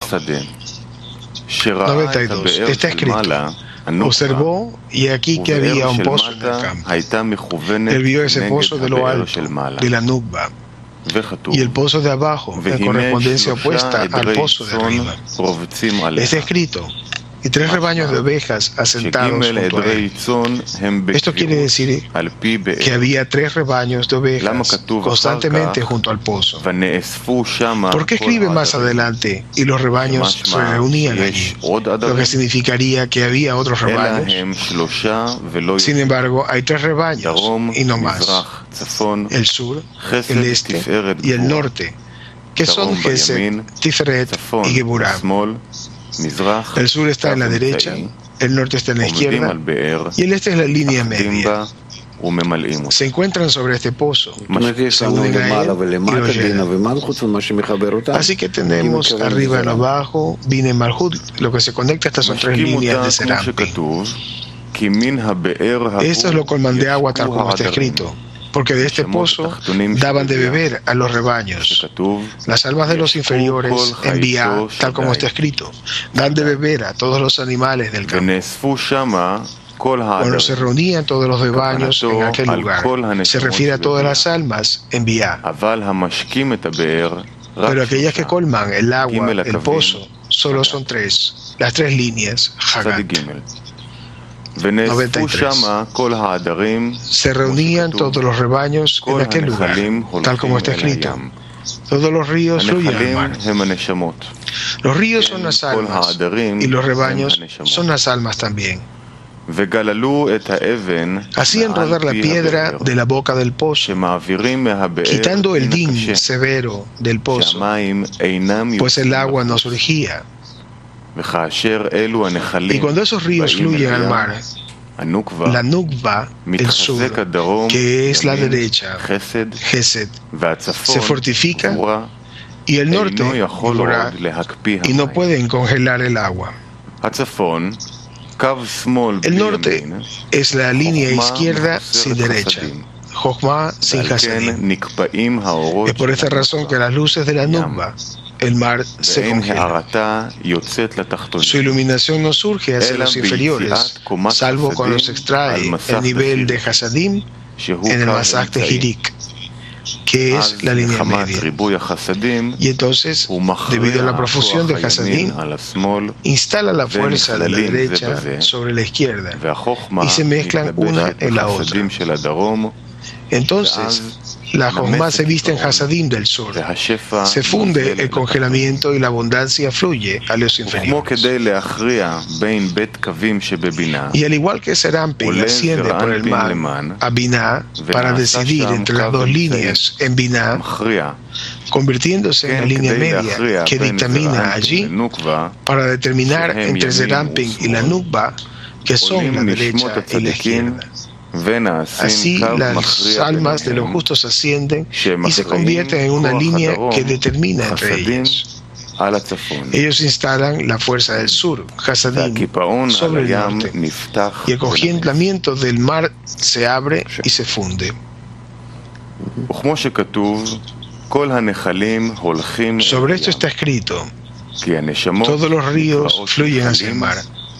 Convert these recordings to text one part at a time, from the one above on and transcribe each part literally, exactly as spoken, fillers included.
noventa y dos. Está escrito: observó y aquí que había un pozo en el campo. Él vio ese pozo de lo alto, de la Nukba, y el pozo de abajo en correspondencia opuesta al pozo de arriba. Está escrito: y tres rebaños de ovejas asentados junto a él. Esto quiere decir que había tres rebaños de ovejas constantemente junto al pozo. ¿Por qué escribe más adelante y los rebaños se reunían allí? Lo que significaría que había otros rebaños. Sin embargo, hay tres rebaños y no más: el sur, el este y el norte, que son Gesed, Tiferet y Geburah. El sur está en la derecha, el norte está en la izquierda y el este es la línea media. Se encuentran sobre este pozo, se unen a él y lo llenan. Así que tenemos arriba y abajo, Bina y Malhut. Lo que se conecta, estas son tres líneas de Serampin. Esto es lo colman de agua tal como está escrito, porque de este pozo daban de beber a los rebaños. Las almas de los inferiores envía, tal como está escrito, dan de beber a todos los animales del campo. Cuando se reunían todos los rebaños en aquel lugar, se refiere a todas las almas envía. Pero aquellas que colman el agua, el pozo, solo son tres, las tres líneas, Hagat. noventa y tres. Se reunían todos los rebaños en aquel lugar, tal como está escrito. Todos los ríos fluyen al mar. Los ríos son las almas y los rebaños son las almas también. Hacían rodar la piedra de la boca del pozo, quitando el din severo del pozo, pues el agua no surgía. Y cuando esos ríos fluyen al mar, la Nukba, el sur, que es la derecha, Gesed, se fortifica, y el norte, Geburah, y no pueden congelar el agua. El norte es la línea izquierda sin derecha, Jochma sin Hasadim. Es por esta razón que las luces de la Nukba, el mar, se congela. Su iluminación no surge hacia los inferiores, salvo cuando se extrae el nivel de Hasadim en el Masach de Hirik, que es la línea media. Y entonces, debido a la profusión de Hasadim, instala la fuerza de la derecha sobre la izquierda y se mezclan una en la otra. Entonces, la Jochma se viste en Hasadim del sur, se funde el congelamiento y la abundancia fluye a los inferiores. Y al igual que Serampin asciende por el man a Binah para decidir entre las dos líneas en Binah, convirtiéndose en la línea media que dictamina allí para determinar entre Serampin y la Nukba, que son la derecha y la izquierda. Así las almas de los justos ascienden y se convierten en una línea que determina entre ellas. Ellos instalan la fuerza del sur, Hasadim, sobre el norte, y el congelamiento del mar se abre y se funde. Sobre esto está escrito: todos los ríos fluyen hacia el mar,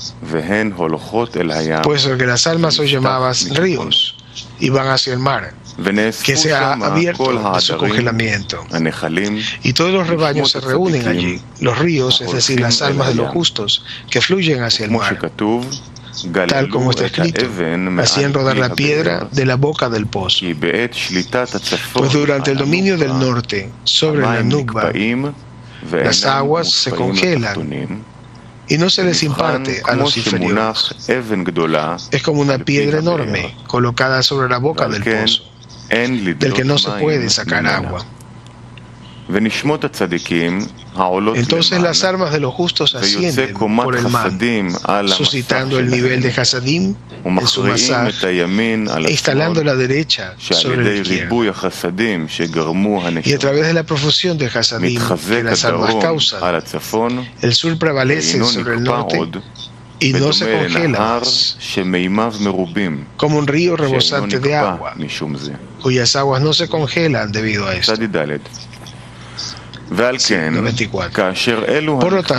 puesto que las almas son llamadas ríos y van hacia el mar, que se ha abierto de su congelamiento. Y todos los rebaños se reúnen allí, los ríos, es decir, las almas de los justos, que fluyen hacia el mar. Tal como está escrito, hacían rodar la piedra de la boca del pozo. Pues durante el dominio del norte sobre la Nukba, las aguas se congelan y no se les imparte a los inferiores. Es como una piedra enorme colocada sobre la boca del pozo, del que no se puede sacar agua. Entonces las almas de los justos ascienden por el man, suscitando el nivel de Hasadim en su masaj e instalando la derecha sobre la izquierda. Y a través de la profusión de Hasadim que las almas causan, el sur prevalece sobre el norte y no se congela más, como un río rebosante de agua, cuyas aguas no se congelan debido a esto. Sí, noventa y cuatro. Por lo tanto,